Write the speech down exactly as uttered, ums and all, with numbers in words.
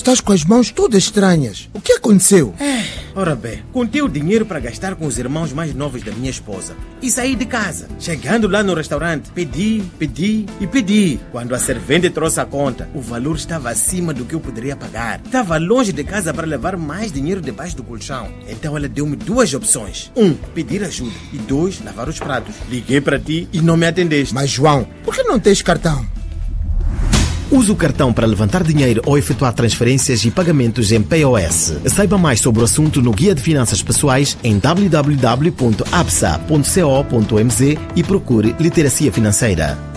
estás com as mãos todas estranhas. O que aconteceu? É, ora bem, contei o dinheiro para gastar com os irmãos mais novos da minha esposa e saí de casa. Chegando lá no restaurante, pedi, pedi e pedi. Quando a servente trouxe a conta, o valor estava acima do que eu poderia pagar. Estava longe de casa para levar mais dinheiro debaixo do colchão. Então ela deu-me duas opções. Um, pedir ajuda. E dois, lavar os pratos. Liguei para ti e não me atendeste. Mas João, por que não tens cartão? Use o cartão para levantar dinheiro ou efetuar transferências e pagamentos em P O S. Saiba mais sobre o assunto no Guia de Finanças Pessoais em w w w ponto absa ponto co ponto m z e procure Literacia Financeira.